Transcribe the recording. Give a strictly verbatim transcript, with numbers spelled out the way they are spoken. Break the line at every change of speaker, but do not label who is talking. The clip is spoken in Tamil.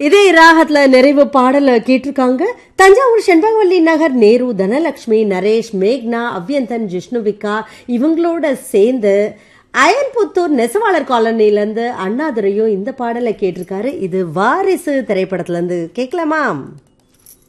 இதே ராகத்துல நிறைவு பாடல கேட்டிருக்காங்க. தஞ்சாவூர் செண்பகவல்லி நகர் நேரு, தனலட்சுமி, நரேஷ், மேக்னா, அவ்யந்தன், ஜிஷ்ணுவிகா இவங்களோட சேர்ந்து அயன்புத்தூர் நெசவாளர் காலனில இருந்து அண்ணாதுரையும் இந்த பாடலை கேட்டிருக்காரு. இது வாரிசு திரைப்படத்துல இருந்து. கேட்கலாமா?